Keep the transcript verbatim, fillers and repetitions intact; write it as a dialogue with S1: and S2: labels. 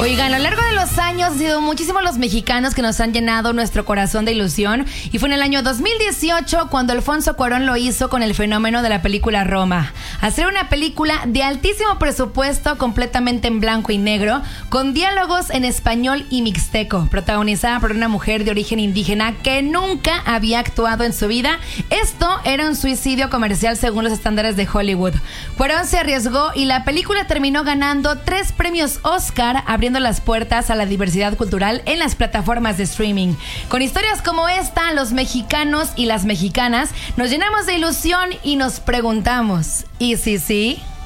S1: Oigan, a lo largo de los años han sido muchísimos los mexicanos que nos han llenado nuestro corazón de ilusión, y fue en el año dos mil dieciocho cuando Alfonso Cuarón lo hizo con el fenómeno de la película Roma. Hacer una película de altísimo presupuesto, completamente en blanco y negro, con diálogos en español y mixteco, protagonizada por una mujer de origen indígena que nunca había actuado en su vida. Esto era un suicidio comercial según los estándares de Hollywood. Cuarón se arriesgó y la película terminó ganando tres premios Oscar, abriendo las puertas a la diversidad cultural en las plataformas de streaming. Con historias como esta, los mexicanos y las mexicanas nos llenamos de ilusión y nos preguntamos, ¿y si sí?